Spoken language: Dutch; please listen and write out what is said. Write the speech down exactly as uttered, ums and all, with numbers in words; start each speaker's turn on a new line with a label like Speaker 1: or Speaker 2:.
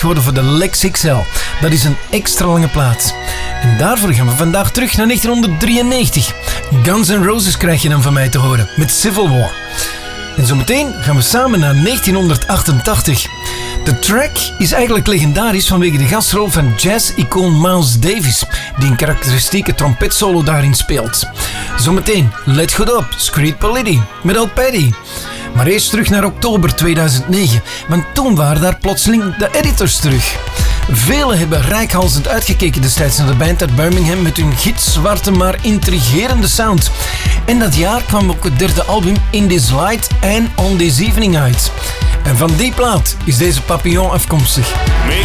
Speaker 1: geworden voor de Lex X L. Dat is een extra lange plaat. En daarvoor gaan we vandaag terug naar negentien drieënnegentig. Guns N' Roses krijg je dan van mij te horen met Civil War. En zometeen gaan we samen naar negentien achtentachtig. De track is eigenlijk legendarisch vanwege de gastrol van jazz-icoon Miles Davis, die een karakteristieke trompetsolo daarin speelt. Zometeen Let Good Up, Street Polity met Al Petty. Maar eerst terug naar oktober tweeduizend negen, want toen waren daar plotseling de Editors terug. Velen hebben reikhalzend uitgekeken destijds naar de band uit Birmingham met hun gitzwarte maar intrigerende sound. En dat jaar kwam ook het derde album In This Light en On This Evening uit. En van die plaat is deze Papillon afkomstig.